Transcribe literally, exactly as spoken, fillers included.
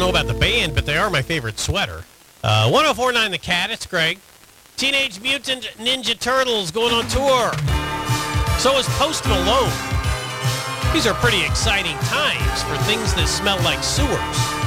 know about the band, but they are my favorite sweater. Uh, one oh four point nine The Cat, it's Greg. Teenage Mutant Ninja Turtles going on tour. So is Post Malone. These are pretty exciting times for things that smell like sewers.